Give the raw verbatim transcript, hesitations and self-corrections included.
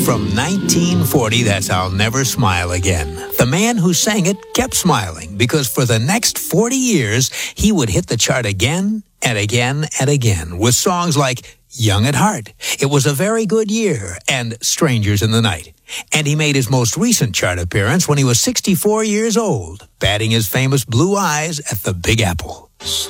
From nineteen forty, that's I'll Never Smile Again. The man who sang it kept smiling because for the next forty years, he would hit the chart again and again and again with songs like Young at Heart, It Was a Very Good Year, and Strangers in the Night. And he made his most recent chart appearance when he was sixty-four years old, batting his famous Blue Eyes at the Big Apple.